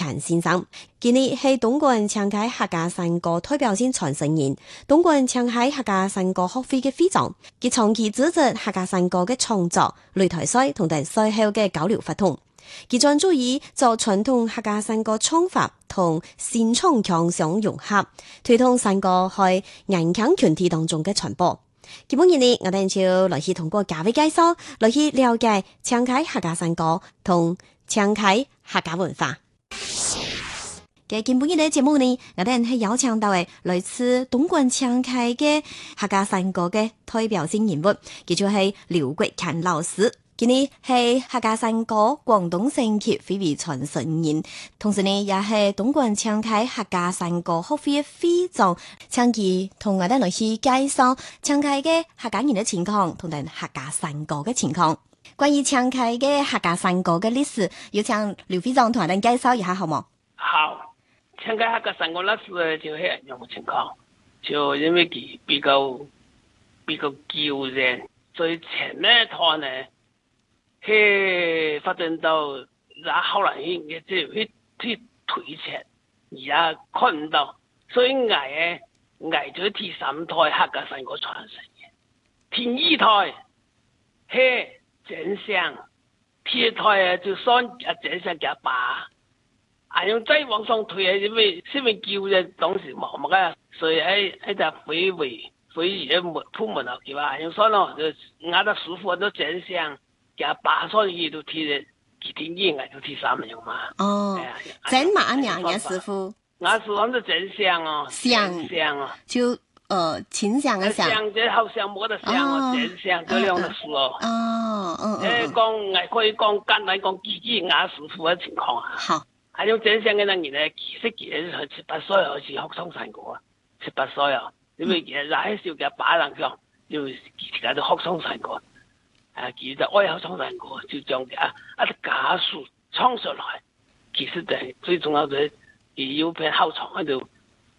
強先生。今日係東莞唱開客家山歌代表性傳承人，東莞唱開客家山歌學會嘅會長，佢長期支持客家山歌嘅創作、擂台賽同埋賽後嘅交流活動。佢專注於做傳統客家山歌唱法同現場腔相融合，推動山歌喺人腔群體當中嘅傳播。基本上呢，我哋就來去通過嘉賓介紹，來去了解唱開客家山歌同唱開客家文化。嘅基本上呢節目呢，我哋係邀請到嘅來自東莞唱開嘅客家山歌嘅代表性人物，佢就係劉國強老師。今日係客家山歌廣東省協會會傳承人，同時呢也係東莞唱開客家山歌學會會長，請佢同我哋來去介紹唱開嘅客家人嘅情況同埋客家山歌嘅情況。關於唱開嘅客家山歌嘅歷史，要請劉會長同我哋介紹一下好冇？ 好，唱開客家山歌歷史就係咁嘅情況，就因為佢比較久遠，所以前面台呢。去發展到，然後來去去推前，而家看唔到，所以捱咗第三台客家山歌傳承嘅，第二台係真相，第台就算真相嘅爸，用再往上推因為叫嘅當時冇乜啊，所以喺就非遺鋪門後嘅話，用所咯就啱得舒服都真相。嘅8歲嘢都踢嘅，天意挨到踢3樣嘛。 哦，真馬娘嘅師傅， 我是講到真相哦，相哦， 就清相嘅相， 相即好像冇得相哦，真相這兩個事哦。 哦， 講可以講簡單講幾句我師傅嘅情況啊。 好， 係用真相嘅人咧，其實係7、8歲開始學唱山歌啊，7、8歲啊，因為其實喺小嘅8人上，就其他都學唱山歌。其實愛好唱山歌，就將啲家屬唱上來。其實就最重要嘅，有片好唱喺度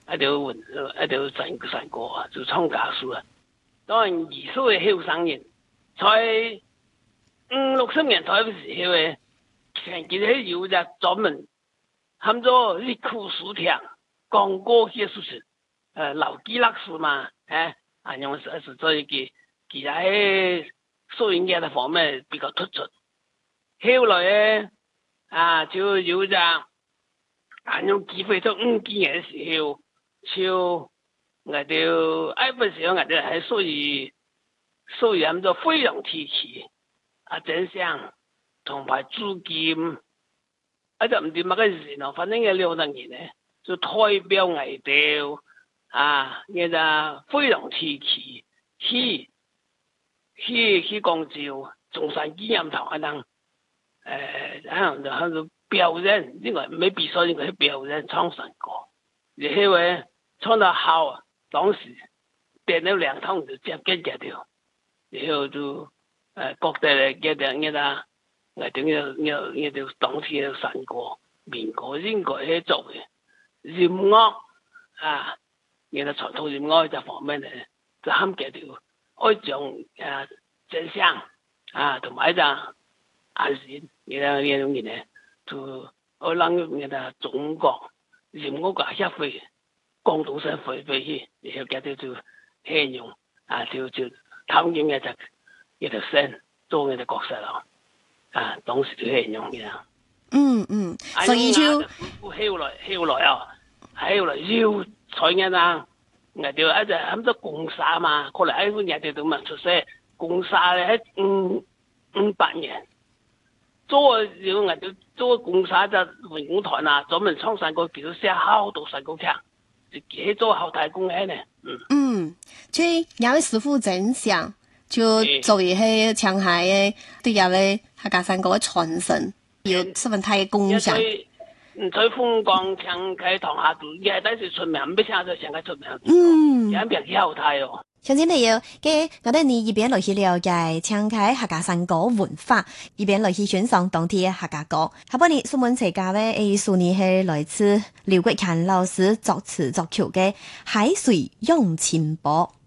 山歌啊，就唱家屬啊。當然20歲嘅後生人，在60年代嘅時候嘅，其實有隻專門喊做啲苦書聽講過嘅事情，老記歷史嘛，用是做一個，其實喺收音機嘅方面比較突出，後來咧就有隻用機會做5幾年嘅時候，就我哋嗰時候我哋係屬於咁做非常提起真相同埋資金，就唔知乜嘅事咯，反正嘅2人咧就代表我哋嘅就非常提起去廣州中山紀念堂嗰陣，喺度表演，呢個唔係比賽，呢個係表演唱山歌。然後咧唱得好，當時變咗2趟就接緊嘅條，然後就各地嘅我哋當時嘅山歌、民歌應該係做嘅音樂然後傳統音樂呢方面咧就喊嘅條。愛將真相同埋就安心，呢種嘢就我諗中國音樂嘅協會、廣東省協會去，然後佢哋就慶用就參與嘅就先做嘅角色咯，當時就慶用嘅。 所以就後來要採嘅我哋一直喊咗公沙嘛，後來我哋都問出聲，公沙咧喺58年做咗我哋做公沙就文工團啊，專門唱山歌，其實寫好多山歌聽，就幾做後台工嘅呢。 即係有位師傅真相，就作為係唱開嘅對有位客家山歌嘅傳承，有十分大嘅貢獻。 在鳳崗唱開堂下度，而係第時出名，唔俾唱就唱開出名。有邊幾好睇哦！ 鄉親朋友，我哋一邊來去了解唱開客家山歌文化，一邊來去欣賞當地嘅客家歌。下半年蘇文齊家嘅藝術呢係來自劉國強老師作詞作曲嘅《海水湧清波》。